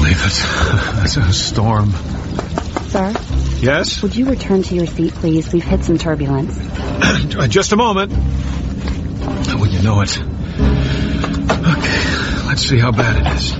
believe it. It's a storm. Sir? Yes? Would you return to your seat, please? We've hit some turbulence. Just a moment. Well, you know it. Okay, let's see how bad it is.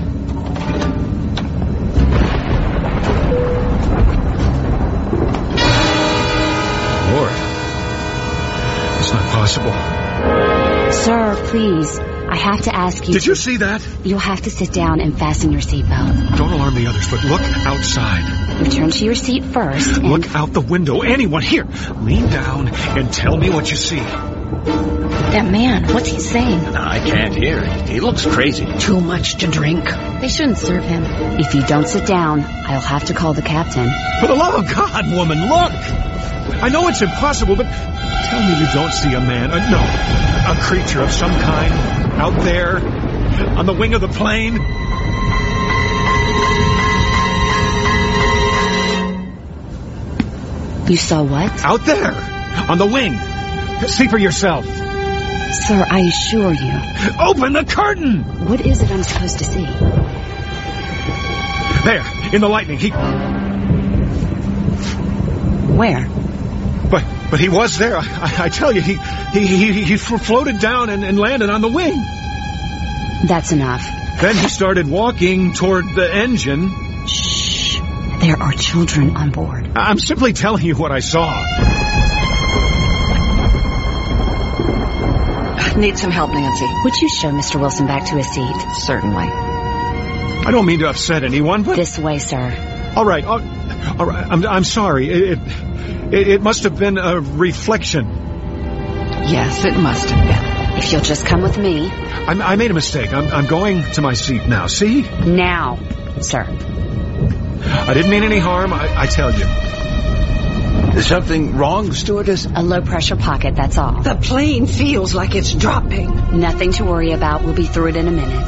Lord. It's not possible. Sir, please. I have to ask you... Did you see that? You'll have to sit down and fasten your seatbelt. Don't alarm the others, but look outside. Return to your seat first and... Look out the window. Anyone here. Lean down and tell me what you see. That man, what's he saying? I can't hear. He looks crazy. Too much to drink. They shouldn't serve him. If you don't sit down, I'll have to call the captain. For the love of God, woman, look! I know it's impossible, but tell me you don't see a man, a creature of some kind, out there, on the wing of the plane. You saw what? Out there, on the wing. See for yourself. Sir, I assure you. Open the curtain! What is it I'm supposed to see? There, in the lightning, Where? But he was there. I tell you, he floated down and landed on the wing. That's enough. Then he started walking toward the engine. Shh. There are children on board. I'm simply telling you what I saw. Need some help, Nancy? Would you show Mr. Wilson back to his seat? Certainly. I don't mean to upset anyone, but... This way, sir. All right. I'm sorry. It must have been a reflection. Yes, it must have been. If you'll just come with me. I made a mistake. I'm going to my seat now. See? Now, sir. I didn't mean any harm, I tell you. Is something wrong, stewardess? A low-pressure pocket, that's all. The plane feels like it's dropping. Nothing to worry about. We'll be through it in a minute.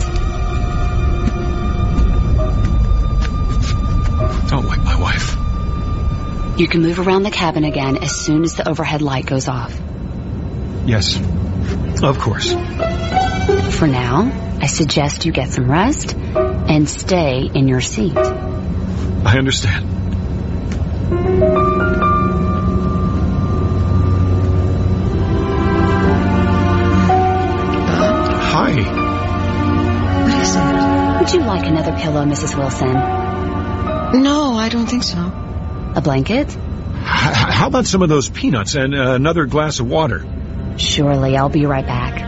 Don't wake my wife. You can move around the cabin again as soon as the overhead light goes off. Yes, of course. For now, I suggest you get some rest and stay in your seat. I understand. Hi. What is it? Would you like another pillow, Mrs. Wilson? No, I don't think so. A blanket? How about some of those peanuts and another glass of water? Surely, I'll be right back.